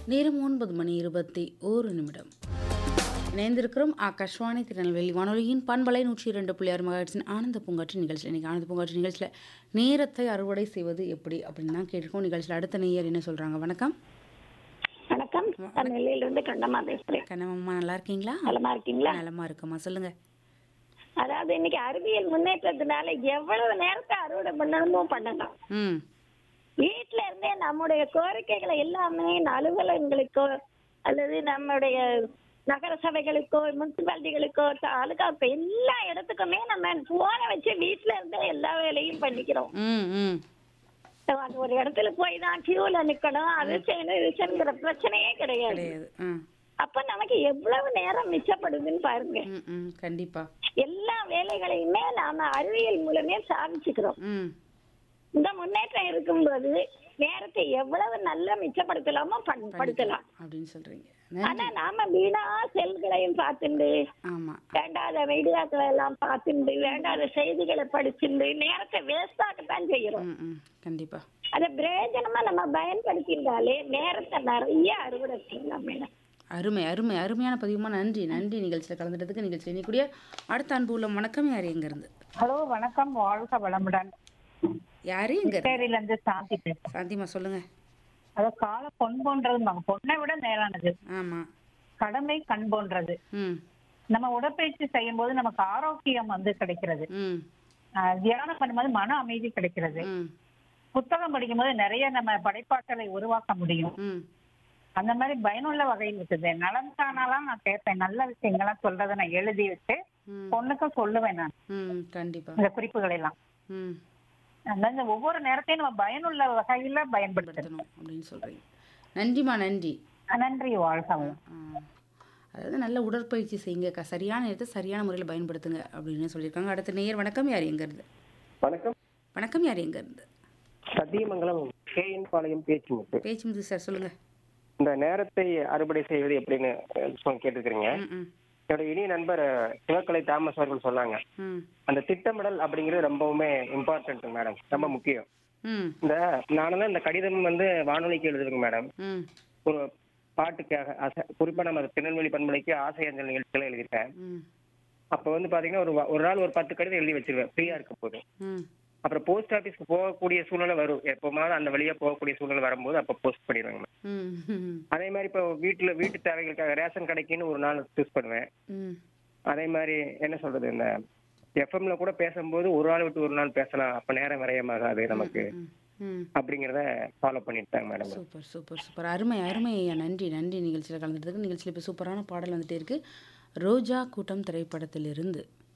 நேரம் 9:21 இணைந்திருக்கிறோம் ஆகாஷ்வாணி திருநெல்வேலி வானொலியின் பண்பலை 102.6 மெகாஹெர்ட்ஸின் ஆனந்த பூங்காற்று நிகழ்ச்சி. இன்னைக்கு ஆனந்த பூங்காற்று நிகழ்ச்சியில் நேரத்தை அறுவடை செய்வது எப்படி அப்படின்னு தான் கேட்டிருக்கோம். நிகழ்ச்சியில் அடுத்த நேயர் என்ன சொல்றாங்க? வணக்கம். வணக்கம். நான் நெல்லையிலிருந்து கண்ணம்மா பேசுறேன். கண்ணம்மா நல்லா இருக்கீங்களா? நலமா இருக்கீங்களா? நலமா இருக்குமா, சொல்லுங்க. அதாவது இன்னைக்கு அறிவியல் முன்னேற்றத்தினால எவ்வளவு நேரத்தை அறுவடை பண்ணணுமோ பண்ணலாம். ம் வீட்டுல இருந்தே நம்முடைய கோரிக்கைகளை எல்லாமே அலுவலகங்களுக்கோ அல்லது நம்முடைய நகர சபைகளுக்கோ முனிசிபாலிட்டிகளுக்கோ தாலுகாவுக்கோ எல்லா இடத்துக்குமே நம்ம போனை வச்சு வீட்டுல இருந்தே எல்லா வேலையும் பண்ணிக்கிறோம். ம் ம் அது ஒரு இடத்துல போய் தான் கியூல நிக்கணும், அது செய்யணும் இது செய்யணுங்கிற பிரச்சனையே கிடையாது. கிடையாது. அப்ப நமக்கு எவ்வளவு நேரம் மிச்சப்படுதுன்னு பாருங்க. ம் ம் கண்டிப்பா. எல்லா வேலைகளையுமே நாம அறிவியல் மூலமே சாதிச்சுக்கிறோம். ம் இந்த முன்னேற்றம் இருக்கும்போது நேரத்தை எவ்வளவு நல்லா மிச்சப்படுத்தலாமோ படுத்தலாம் அப்படின்னு சொல்றீங்க. ஆனா நாம வீணா செல்களையும் பார்த்துண்டு ஆமா. வேண்டாத வீடியோக்களை எல்லாம் பார்த்துண்டு வேண்டாத செய்திகளை படிச்சுண்டு நேரத்தை வேஸ்ட் ஆகத்தான் செய்யறோம். ம் ம் கண்டிப்பா. அதை பிரயோஜனமா நம்ம பயன்படுத்தியிருந்தாலே நேரத்தை நிறைய அறுவடை செய்யலாம் மேடம். அருமை அருமை அருமையான பதிவுமா. நன்றி நன்றி நிகழ்ச்சியில் கலந்துட்டதுக்கு. நிகழ்ச்சி இனிக்கூடிய அடுத்த அன்பு உள்ள வணக்கம். யார் எங்க இருந்து? ஹலோ வணக்கம், வாழ்க வளமுடன். யாரு எங்க? சேரில இருந்து சாந்தி பேசுறேன். சாந்திமா சொல்லுங்க. அத கால பொன் போன்றது, பொண்ணை விட மேலானது. ஆமா. கடமை கண் போன்றது. ம் நம்ம உடற்பயிற்சி செய்யும் போது நமக்கு ஆரோக்கியம் கிடைக்கிறது. ம் தியானம் பண்ணும்போது மன அமைதி கிடைக்கிறது. ம் புத்தகம் படிக்கும் போது நிறைய நம்ம படைப்பாற்றலை உருவாக்க முடியும். ம் அந்த மாதிரி பயனுள்ள வகையில் இருக்குது. நலம் தானாலாம் நான் கேட்பேன், நல்ல விஷயங்கள்லாம் சொல்றதை நான் எழுதி வச்சு ம் பொண்ணுக்கும் சொல்லுவேன் நான் ம் கண்டிப்பா. இந்த குறிப்புகளை எல்லாம். ம் அதனால ஒவ்வொரு நேரத்தையும் நம்ம பயனுள்ள வகையில பயன்படுத்தணும் படுத்தணும் அப்படின்னு சொல்றீங்க. நன்றிமா நன்றி. நன்றி, வாழ்க. அதாவது நல்ல உடற்பயிற்சி செய்யுங்க, சரியான நேரத்தை சரியான முறையில் பயன்படுத்துங்க அப்படின்னு சொல்லியிருக்காங்க. அடுத்த நேயர் வணக்கம். யார் எங்க இருந்து? வணக்கம். வணக்கம். யார் எங்க இருந்து? சத்தியமங்கலம் கேஎன் பாளையம் பேச்சு பேச்சு சார் சொல்லுங்க. இந்த நேரத்தை அறுவடை செய்வது எப்படின்னு கேட்டுக்கிறீங்க. ம் ம் என்னோட இனிய நண்பர் சிவக்கலை தாமஸ் அவர்கள் சொன்னாங்க, ம் அந்த திட்டமிடல் அப்படிங்கிறது ரொம்பவுமே இம்பார்ட்டன்ட் மேடம், ரொம்ப முக்கியம். ம் இந்த நானும் தான் இந்த கடிதம் வானொலிக்கு எழுதுறேங்க மேடம். ம் ஒரு பாட்டுக்காக குறிப்பா நம்ம திருநெல்வேலி பண்பலைக்கு ஆசை அஞ்சல் நிகழ்ச்சிகளை எழுதியிருக்கேன். ம் அப்ப பாத்தீங்கன்னா ஒரு நாள் ஒரு 10 கடிதம் எழுதி வச்சிருவேன் ஃப்ரீயா இருக்க போது. ம் அப்புறம் போஸ்ட் ஆபீஸ்க்கு போகக்கூடிய சூழ்நிலை வரும், எப்போமாவது அந்த வழியா போகக்கூடிய சூழ்நிலை வரும்போது அப்ப போஸ்ட் பண்ணிடுவாங்க. ம் ம் அதே மாதிரி இப்போ வீட்டு தேவைகளுக்காக ரேஷன் கடைக்குன்னு ஒரு நாள் சூஸ் பண்ணுவேன். ம் அதே மாதிரி என்ன சொல்றது, இந்த எஃப்எம்ல கூட பேசும்போது ஒரு நாள் விட்டு ஒரு நாள் பேசலாம், அப்ப நேரம் விரயமாகாது நமக்கு ம் அப்படிங்கிறத ஃபாலோ பண்ணிட்டு தாங்க மேடம். Super super super. அருமை அருமை ஐயா. நன்றி நன்றி நிகழ்ச்சியில் கலந்துட்டதுக்கு. நிகழ்ச்சியில் இப்போ சூப்பரான பாடல் வந்துட்டே இருக்கு. ரோஜா கூட்டம் திரைப்படத்திலிருந்து.